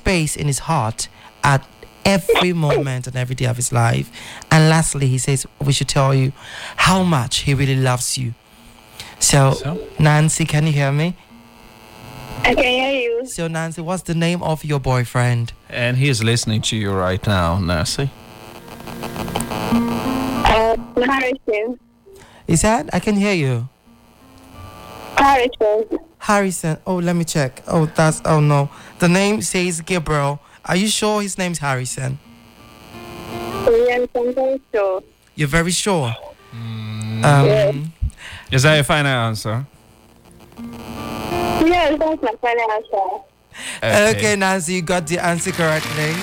space in his heart at every moment and every day of his life. And lastly, he says we should tell you how much he really loves you. So, Nancy, can you hear me? I can hear you. So, Nancy, what's the name of your boyfriend? And he is listening to you right now, Nancy. Harrison. Is that? I can hear you. Harrison. Harrison. Oh, let me check. Oh no. The name says Gabriel. Are you sure his name's Harrison? Yes, I'm very sure. You're very sure? Yes. Is that your final answer? Yes, that's my final answer. Okay, Nancy, you got the answer correctly.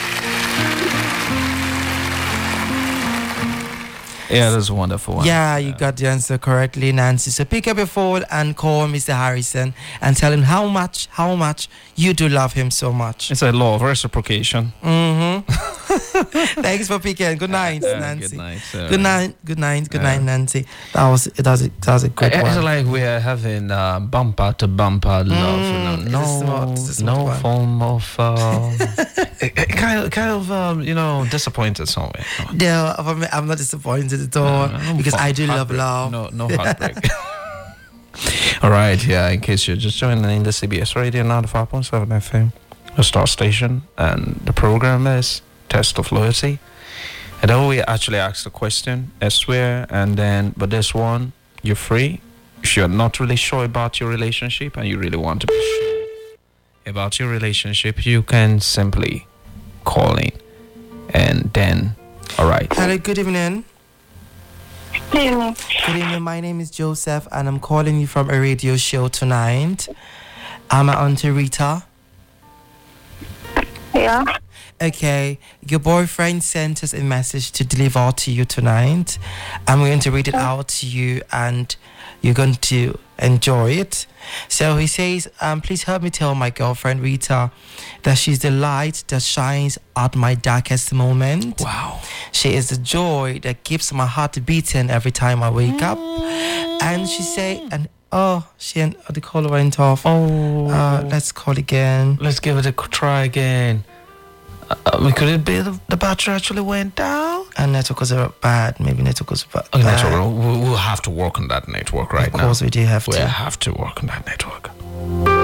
Yeah, that's a wonderful one. Yeah, you got the answer correctly, Nancy. So pick up your phone and call Mr. Harrison and tell him how much you do love him so much. It's a law of reciprocation. Thanks for picking. Good night, Nancy. Good night. Good night, Nancy. That was a good one. It's like we are having bumper to bumper love. No form of kind of disappointed somewhere. No, I'm not disappointed at all because I do love love. No heartbreak. All right, yeah. In case you're just joining in, the CBS Radio 95.7 FM, the star station, and the program is Test of Loyalty. And then we actually ask the question, I swear, but this one, you're free. If you're not really sure about your relationship and you really want to be sure about your relationship, you can simply call in. And then, all right. Hello, good evening. Good evening. Good evening. My name is Joseph, and I'm calling you from a radio show tonight. I'm Auntie Rita. Yeah. Okay, your boyfriend sent us a message to deliver to you tonight. I'm going to read it out to you, and you're going to enjoy it. So he says, please help me tell my girlfriend Rita that she's the light that shines at my darkest moment. Wow. She is the joy that keeps my heart beating every time I wake up. And she say, the call went off. Let's call again. Let's give it a try again. Could it be the battery actually went down? And network was bad. Maybe network was bad. We'll have to work on that network right now. Of course we do have to. We have to work on that network.